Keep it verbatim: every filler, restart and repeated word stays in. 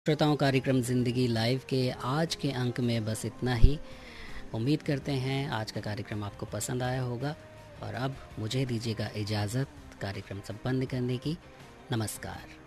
श्रोताओं, कार्यक्रम ज़िंदगी लाइव के आज के अंक में बस इतना ही। उम्मीद करते हैं आज का कार्यक्रम आपको पसंद आया होगा और अब मुझे दीजिएगा इजाज़त कार्यक्रम संपन्न करने की। नमस्कार।